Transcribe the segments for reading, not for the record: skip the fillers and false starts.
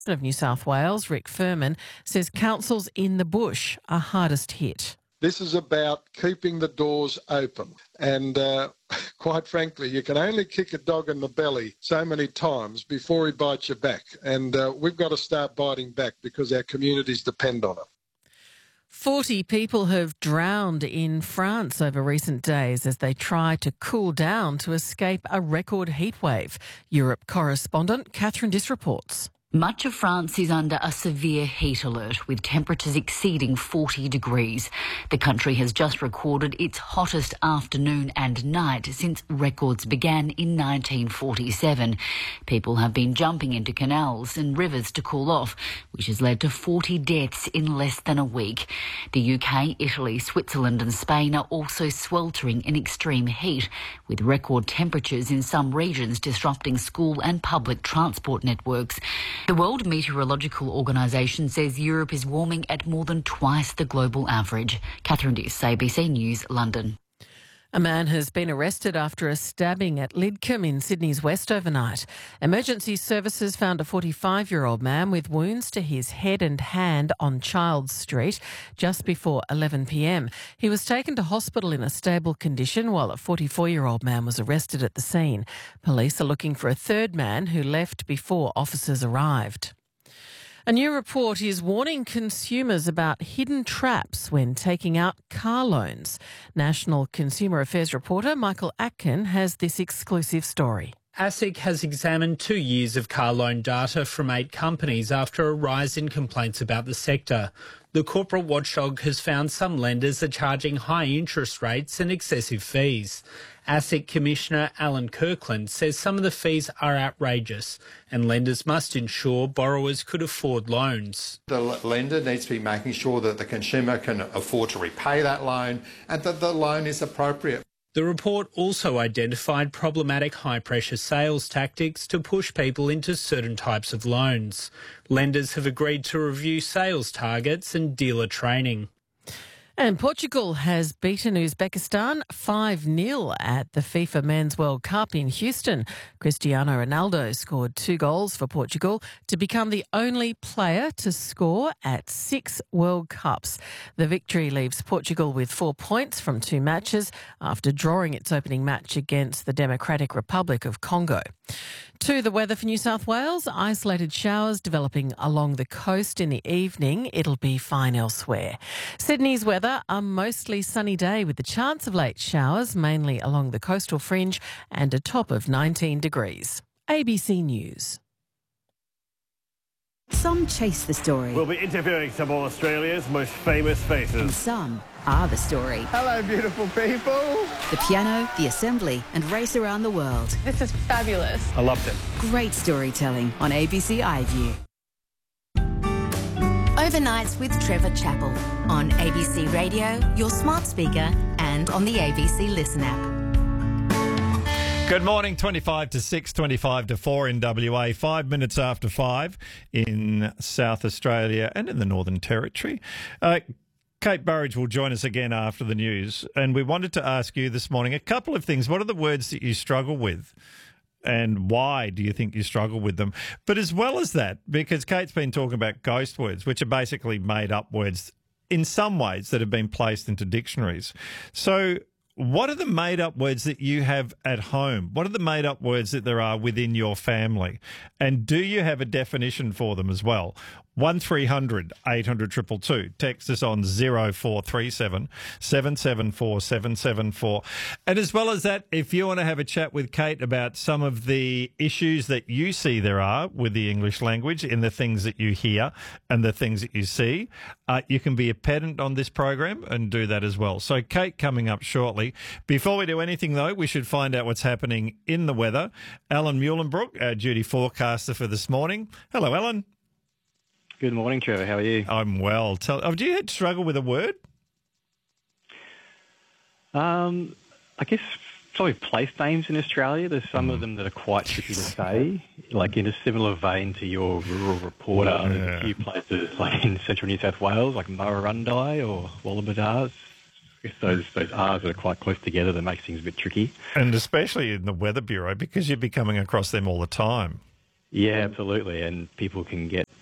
of New South Wales, Rick Furman, says councils in the bush are hardest hit. This is about keeping the doors open. And quite frankly, you can only kick a dog in the belly so many times before he bites you back. And we've got to start biting back because our communities depend on it. 40 people have drowned in France over recent days as they try to cool down to escape a record heatwave. Europe correspondent Catherine Diss reports. Much of France is under a severe heat alert, with temperatures exceeding 40 degrees. The country has just recorded its hottest afternoon and night since records began in 1947. People have been jumping into canals and rivers to cool off, which has led to 40 deaths in less than a week. The UK, Italy, Switzerland and Spain are also sweltering in extreme heat, with record temperatures in some regions disrupting school and public transport networks. The World Meteorological Organisation says Europe is warming at more than twice the global average. Catherine Diss, ABC News, London. A man has been arrested after a stabbing at Lidcombe in Sydney's west overnight. Emergency services found a 45-year-old man with wounds to his head and hand on Childs Street just before 11 p.m. He was taken to hospital in a stable condition while a 44-year-old man was arrested at the scene. Police are looking for a third man who left before officers arrived. A new report is warning consumers about hidden traps when taking out car loans. National Consumer Affairs reporter Michael Atkin has this exclusive story. ASIC has examined 2 years of car loan data from 8 companies after a rise in complaints about the sector. The corporate watchdog has found some lenders are charging high interest rates and excessive fees. ASIC Commissioner Alan Kirkland says some of the fees are outrageous and lenders must ensure borrowers could afford loans. The lender needs to be making sure that the consumer can afford to repay that loan and that the loan is appropriate. The report also identified problematic high-pressure sales tactics to push people into certain types of loans. Lenders have agreed to review sales targets and dealer training. And Portugal has beaten Uzbekistan 5-0 at the FIFA Men's World Cup in Houston. Cristiano Ronaldo scored 2 goals for Portugal to become the only player to score at 6 World Cups. The victory leaves Portugal with 4 points from 2 matches after drawing its opening match against the Democratic Republic of Congo. To the weather for New South Wales, isolated showers developing along the coast in the evening. It'll be fine elsewhere. Sydney's weather, a mostly sunny day with the chance of late showers, mainly along the coastal fringe, and a top of 19 degrees. ABC News. Some chase the story. We'll be interviewing some of Australia's most famous faces. And some are the story. Hello, beautiful people. The piano, the assembly, and race around the world. This is fabulous. I loved it. Great storytelling on ABC iView. Overnights with Trevor Chappell on ABC Radio, your smart speaker, and on the ABC Listen app. Good morning, 25 to 6, 25 to 4 in WA, 5 minutes after 5 in South Australia and in the Northern Territory. Kate Burridge will join us again after the news, and we wanted to ask you this morning a couple of things. What are the words that you struggle with? And why do you think you struggle with them? But as well as that, because Kate's been talking about ghost words, which are basically made-up words in some ways that have been placed into dictionaries. So what are the made-up words that you have at home? What are the made-up words that there are within your family? And do you have a definition for them as well? 1300 800 222. Text us on 0437 774 774. And as well as that, if you want to have a chat with Kate about some of the issues that you see there are with the English language in the things that you hear and the things that you see, you can be a pedant on this program and do that as well. So Kate coming up shortly. Before we do anything, though, we should find out what's happening in the weather. Alan Muhlenbrook, our duty forecaster for this morning. Hello, Alan. Good morning, Trevor. How are you? I'm well. Do you struggle with a word? I guess probably place names in Australia. There's some of them that are quite tricky to say, like in a similar vein to your rural reporter. Yeah. There's a few places like in central New South Wales, like Murrurundi or Wallabirdars. I guess those R's that are quite close together that makes things a bit tricky. And especially in the Weather Bureau, because you'd be coming across them all the time. Yeah, absolutely. And people can get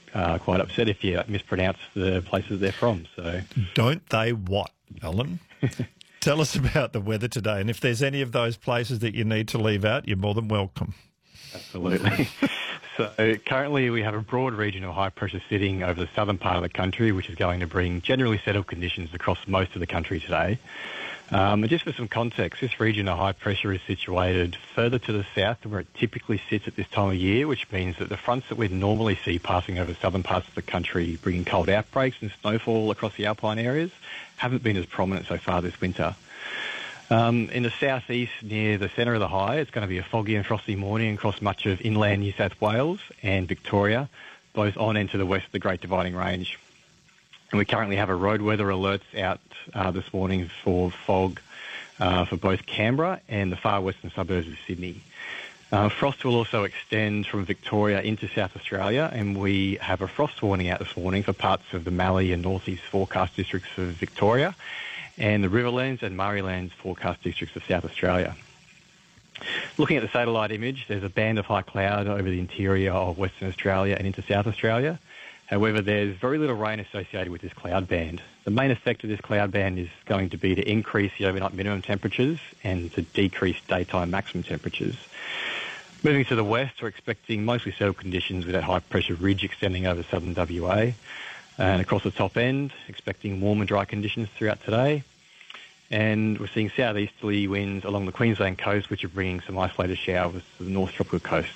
quite upset if you mispronounce the places they're from. So, don't they what, Alan? Tell us about the weather today, and if there's any of those places that you need to leave out, you're more than welcome. Absolutely. So currently we have a broad regional high pressure sitting over the southern part of the country, which is going to bring generally settled conditions across most of the country today. And just for some context, this regional high pressure is situated further to the south than where it typically sits at this time of year, which means that the fronts that we'd normally see passing over southern parts of the country, bringing cold outbreaks and snowfall across the alpine areas, haven't been as prominent so far this winter. In the southeast, near the centre of the high, it's going to be a foggy and frosty morning across much of inland New South Wales and Victoria, both on and to the west of the Great Dividing Range. And we currently have a road weather alerts out this morning for fog for both Canberra and the far western suburbs of Sydney. Frost will also extend from Victoria into South Australia, and we have a frost warning out this morning for parts of the Mallee and northeast forecast districts of Victoria, and the Riverlands and Murraylands forecast districts of South Australia. Looking at the satellite image, there's a band of high cloud over the interior of Western Australia and into South Australia. However, there's very little rain associated with this cloud band. The main effect of this cloud band is going to be to increase the overnight minimum temperatures and to decrease daytime maximum temperatures. Moving to the west, we're expecting mostly settled conditions with that high pressure ridge extending over southern WA. And across the top end, expecting warm and dry conditions throughout today. And we're seeing southeasterly winds along the Queensland coast, which are bringing some isolated showers to the north tropical coast.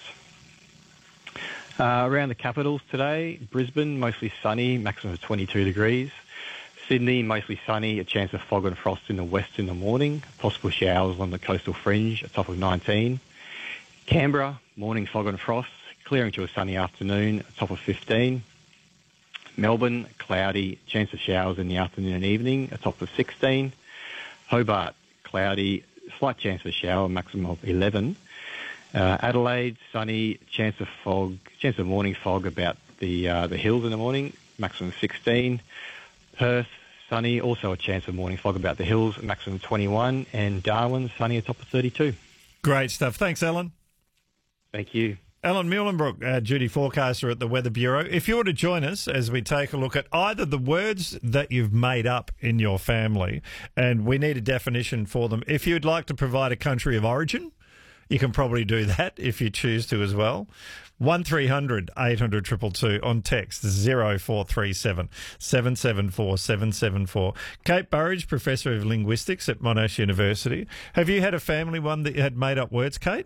Around the capitals today, Brisbane, mostly sunny, maximum of 22 degrees. Sydney, mostly sunny, a chance of fog and frost in the west in the morning. Possible showers along the coastal fringe, a top of 19. Canberra, morning fog and frost, clearing to a sunny afternoon, a top of 15. Melbourne, cloudy, chance of showers in the afternoon and evening, a top of 16. Hobart, cloudy, slight chance of a shower, maximum of 11. Adelaide, sunny, chance of morning fog about the hills in the morning, maximum 16. Perth, sunny, also a chance of morning fog about the hills, maximum 21. And Darwin, sunny, a top of 32. Great stuff. Thanks, Alan. Thank you. Alan Muhlenbrook, duty forecaster at the Weather Bureau. If you were to join us as we take a look at either the words that you've made up in your family, and we need a definition for them. If you'd like to provide a country of origin, you can probably do that if you choose to as well. 1300 800 222 on text 0437 774 774. Kate Burridge, Professor of Linguistics at Monash University. Have you had a family one that you had made up words, Kate?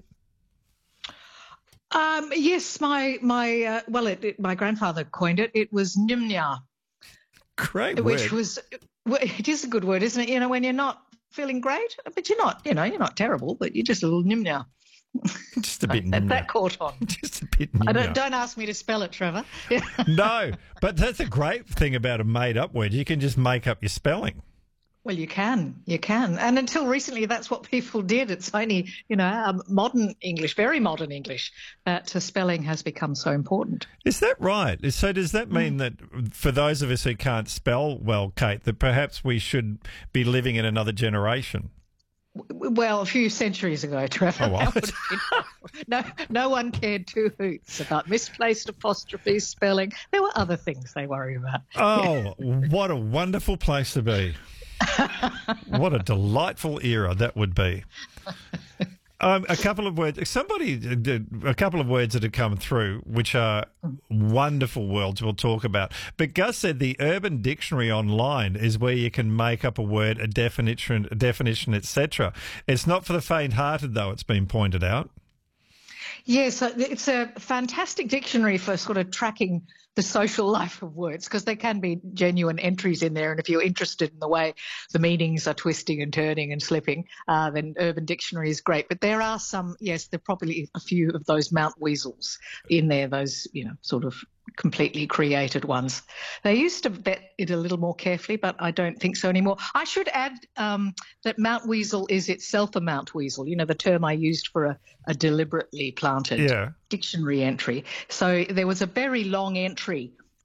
Yes, my grandfather coined it. It was Nimnya. Great word. Which was, it is a good word, isn't it? You know, when you're not feeling great, but you're not, you're not terrible, but you're just a little Nimnya. Just a bit Nimnya. And that caught on. Just a bit Nimnya. Don't ask me to spell it, Trevor. No, but that's a great thing about a made-up word. You can just make up your spelling. Well, you can. And until recently, that's what people did. It's only, modern English, very modern English, that spelling has become so important. Is that right? So does that mean that for those of us who can't spell well, Kate, that perhaps we should be living in another generation? Well, a few centuries ago, Trevor. Oh, what? No one cared two hoots about misplaced apostrophes, spelling. There were other things they worried about. Oh, what a wonderful place to be. What a delightful era that would be. A couple of words. A couple of words that have come through, which are wonderful words we'll talk about. But Gus said the Urban Dictionary online is where you can make up a word, a definition, etc. It's not for the faint-hearted, though. It's been pointed out. Yes, it's a fantastic dictionary for sort of tracking the social life of words, because there can be genuine entries in there. And if you're interested in the way the meanings are twisting and turning and slipping, then Urban Dictionary is great. But there are some, yes, there are probably a few of those Mount Weasels in there, those, sort of completely created ones. They used to vet it a little more carefully, but I don't think so anymore. I should add that Mount Weasel is itself a Mount Weasel, the term I used for a deliberately planted dictionary entry. So there was a very long entry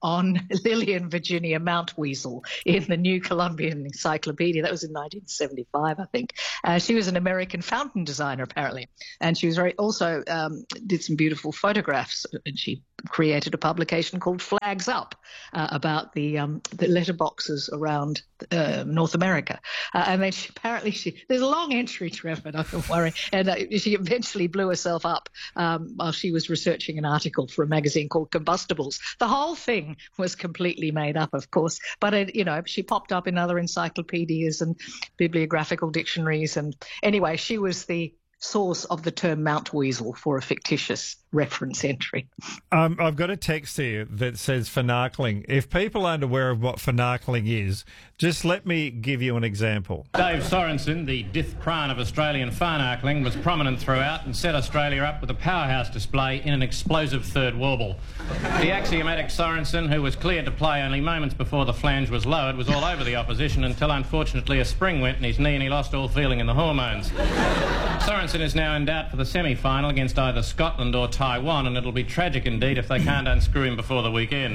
on Lillian Virginia Mountweasel in the New Columbian Encyclopedia. That was in 1975, I think. She was an American fountain designer, apparently, and she was also did some beautiful photographs. And she created a publication called Flags Up about the letterboxes around North America. And then there's a long entry, Trevor, don't worry. And she eventually blew herself up while she was researching an article for a magazine called Combustibles. The whole thing was completely made up, of course, but she popped up in other encyclopedias and bibliographical dictionaries. And anyway, she was the source of the term Mountweasel for a fictitious reference entry. I've got a text here that says finarkling. If people aren't aware of what finarkling is, just let me give you an example. Dave Sorensen, the Dith Pran of Australian finarkling, was prominent throughout and set Australia up with a powerhouse display in an explosive third warble. The axiomatic Sorensen, who was cleared to play only moments before the flange was lowered, was all over the opposition until unfortunately a spring went in his knee and he lost all feeling in the hormones. Sorensen is now in doubt for the semi-final against either Scotland or Taiwan, and it'll be tragic indeed if they can't unscrew him before the weekend.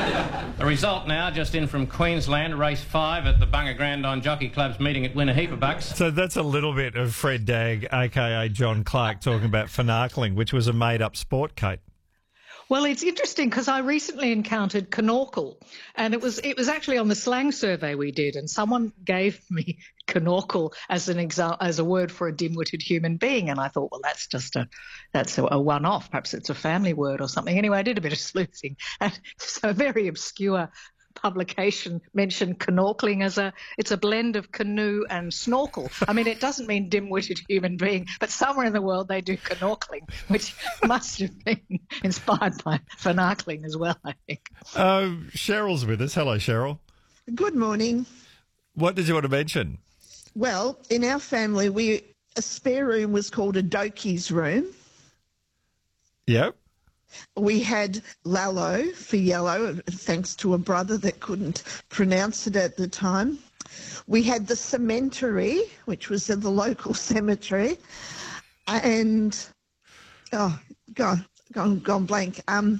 The result now, just in from Queensland, race 5 at the Bunga Grandon Jockey Club's meeting at Winnaheepa. So that's a little bit of Fred Dagg, a.k.a. John Clark, talking about finarkling, which was a made-up sport, Kate. Well, it's interesting because I recently encountered canorcle, and it was actually on the slang survey we did, and someone gave me canorcle as a word for a dim-witted human being, and I thought, well, that's a one-off. Perhaps it's a family word or something. Anyway, I did a bit of sleuthing, and so a very obscure publication mentioned canorkling as it's a blend of canoe and snorkel. I mean, it doesn't mean dim-witted human being, but somewhere in the world they do canorkling, which must have been inspired by finarkling as well, I think. Cheryl's with us. Hello, Cheryl. Good morning. What did you want to mention? Well, in our family, a spare room was called a Doki's room. Yep. We had Lalo for yellow, thanks to a brother that couldn't pronounce it at the time. We had the cemetery, which was at the local cemetery, and gone blank.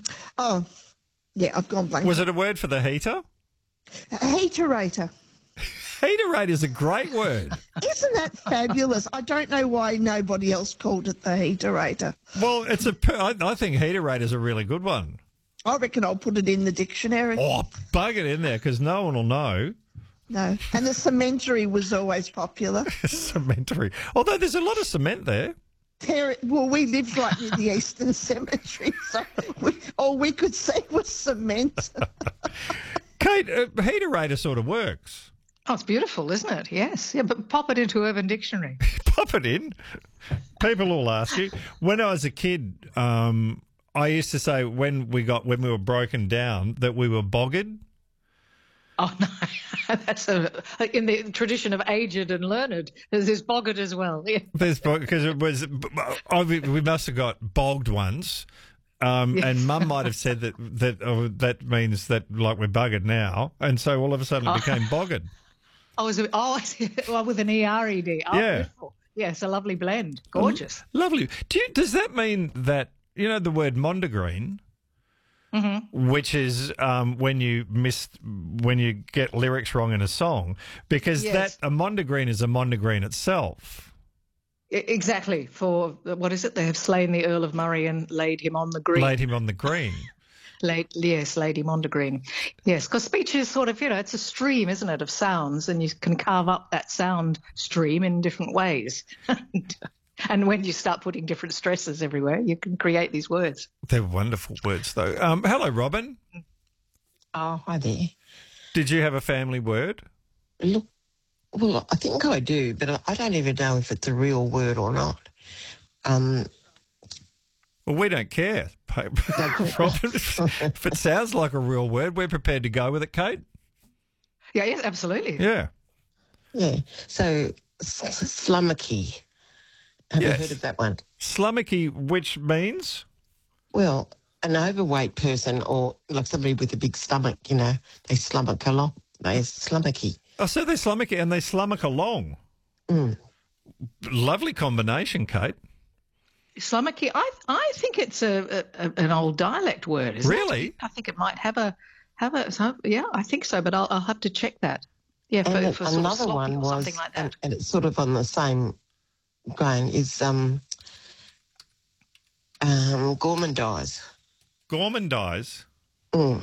I've gone blank. Was it a word for the heater? A heaterator. Heaterator is a great word. Isn't that fabulous? I don't know why nobody else called it the heaterator. Well, I think heaterator is a really good one. I reckon I'll put it in the dictionary. Oh, bug it in there because no one will know. No. And the cemetery was always popular. Cemetery. Although there's a lot of cement there. We lived right near the Eastern Cemetery, so all we could see was cement. Kate, heaterator sort of works. Oh, it's beautiful, isn't it? Yes. Yeah, but pop it into Urban Dictionary. Pop it in. People will ask you. When I was a kid, I used to say when we were broken down that we were bogged. Oh, no. That's in the tradition of aged and learned. There's bogged as well. Yeah. There's because we must have got bogged once. Yes. And Mum might have said that means that like we're buggered now, and so all of a sudden it became bogged. With an E-R-E-D. Oh, yeah. Beautiful. Yes, a lovely blend. Gorgeous. Lovely. Does that mean that, the word mondegreen, which is when you get lyrics wrong in a song, because a mondegreen is a mondegreen itself. Exactly. For, what is it? They have slain the Earl of Murray and laid him on the green. Laid him on the green. Yes, Lady Mondegreen. Yes, because speech is sort of, it's a stream, isn't it, of sounds, and you can carve up that sound stream in different ways. And when you start putting different stresses everywhere, you can create these words. They're wonderful words, though. Hello, Robin. Oh, hi there. Did you have a family word? Look, well, I think I do, but I don't even know if it's a real word or not. Well, we don't care, Robin. If it sounds like a real word, we're prepared to go with it, Kate. Yeah, yes, absolutely. Yeah. Yeah. So, slummocky. Have you heard of that one? Slummocky, which means? Well, an overweight person or like somebody with a big stomach, they slummock along. They're slummocky. Oh, so they're slummocky and they slummock along. Mm. Lovely combination, Kate. Slummocky, I think it's an old dialect word, isn't it? Really? I think it might have a Yeah, I think so, but I'll have to check that. Yeah, and for sort another of sloppy one or was, something like that. and it's sort of on the same grain, is gourmandise. Gourmandise? Mm.